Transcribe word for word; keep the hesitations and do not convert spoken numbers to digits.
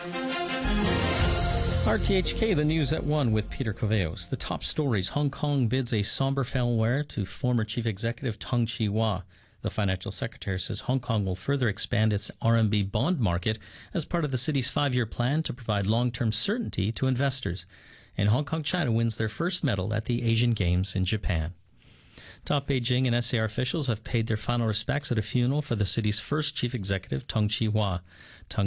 R T H K, the news at one with Peter Coveos. The top stories: Hong Kong bids a somber farewell to former Chief Executive Tung Chee-hwa. The financial secretary says Hong Kong will further expand its R M B bond market as part of the city's five-year plan to provide long-term certainty to investors. And Hong Kong China wins their first medal at the Asian Games in Japan. Top Beijing and S A R officials have paid their final respects at a funeral for the city's first chief executive, Tung Chee-hwa. Tung